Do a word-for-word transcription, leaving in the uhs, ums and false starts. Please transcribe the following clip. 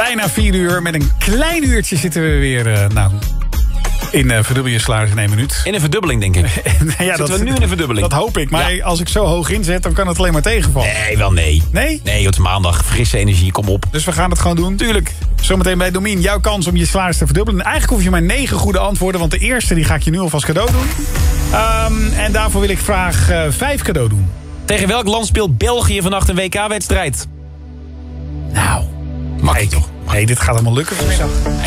Bijna vier uur. Met een klein uurtje zitten we weer... Uh, nou, in uh, verdubbel je salaris in één minuut. In een verdubbeling, denk ik. ja, Zitten dat, we nu in een verdubbeling? Dat hoop ik. Maar ja. als ik zo hoog inzet, dan kan het alleen maar tegenvallen. Nee, wel nee. Nee? Nee, het is maandag. Frisse energie, kom op. Dus we gaan het gewoon doen? Tuurlijk. Zometeen bij Domien, jouw kans om je salaris te verdubbelen. Eigenlijk hoef je maar negen goede antwoorden, want de eerste die ga ik je nu alvast cadeau doen. Um, en daarvoor wil ik vraag uh, vijf cadeau doen. Tegen welk land speelt België vannacht een W K-wedstrijd? Nou, makkelijk toch? Nee, dit gaat allemaal lukken vanmiddag.